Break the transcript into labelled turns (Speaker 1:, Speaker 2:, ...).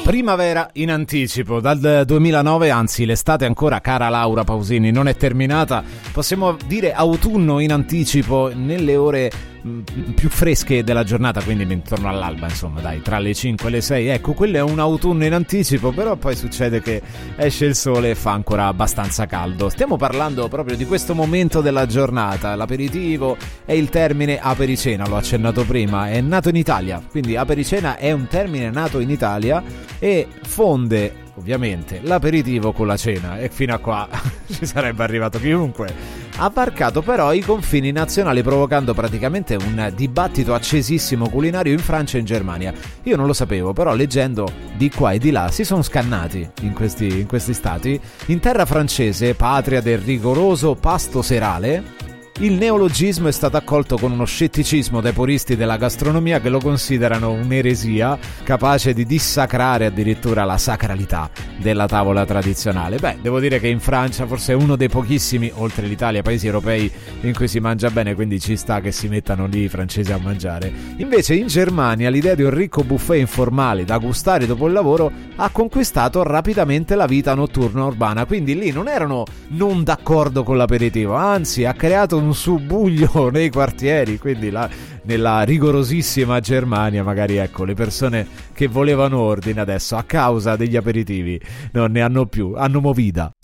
Speaker 1: Primavera in anticipo dal 2009, anzi l'estate ancora, cara Laura Pausini, non è terminata. Possiamo dire autunno in anticipo nelle ore più fresche della giornata, quindi intorno all'alba, insomma, dai, tra le 5 e le 6. Ecco, quello è un autunno in anticipo, però poi succede che esce il sole e fa ancora abbastanza caldo. Stiamo parlando proprio di questo momento della giornata. L'aperitivo è il termine apericena, l'ho accennato prima, è nato in Italia, quindi apericena è un termine nato in Italia e fonde ovviamente l'aperitivo con la cena, e fino a qua ci sarebbe arrivato chiunque. Ha varcato però i confini nazionali, provocando praticamente un dibattito accesissimo culinario in Francia e in Germania. Io non lo sapevo, però leggendo di qua e di là si sono scannati in questi stati. In terra francese, patria del rigoroso pasto serale, il neologismo è stato accolto con uno scetticismo dai puristi della gastronomia, che lo considerano un'eresia capace di dissacrare addirittura la sacralità della tavola tradizionale. Beh, devo dire che in Francia forse è uno dei pochissimi, oltre l'Italia, paesi europei in cui si mangia bene, quindi ci sta che si mettano lì i francesi a mangiare. Invece in Germania l'idea di un ricco buffet informale da gustare dopo il lavoro ha conquistato rapidamente la vita notturna urbana, quindi lì non erano non d'accordo con l'aperitivo, anzi ha creato un subbuglio nei quartieri, quindi nella rigorosissima Germania magari, ecco, le persone che volevano ordine adesso a causa degli aperitivi non ne hanno più, hanno movida.